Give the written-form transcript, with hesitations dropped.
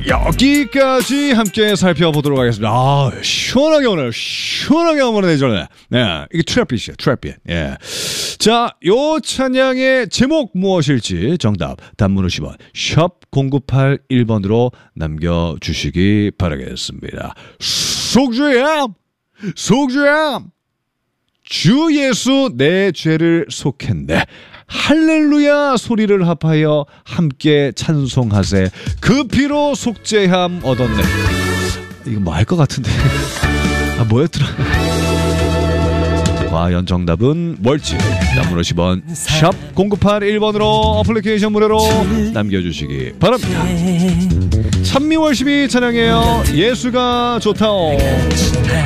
여기까지 함께 살펴보도록 하겠습니다. 시원하게 오늘 시원하게 한번 내줘네. 네, 이게 트랩빗이에요. 트랩빗. 예. 자, 요 찬양의 제목 무엇일지 정답 단문 50원 샵 0981번으로 남겨주시기 바라겠습니다. 속주ям 주 예수 내 죄를 속했네. 할렐루야 소리를 합하여 함께 찬송하세. 그 피로 속죄함 얻었네. 이거 뭐 할 것 같은데. 뭐였더라. 과연 정답은 뭘지 단문 50원 샵 0981번으로 어플리케이션 무료로 남겨주시기 바랍니다. 찬미월십이 찬양해요. 예수가 좋다오.